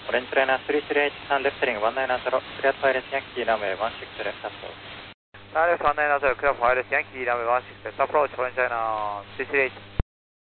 Orange Liner 3383 left heading 190, clear pilot Yankee runway 16 left approach. Left 190, clear pilot Yankee runway 16 left approach, Orange Liner 3383.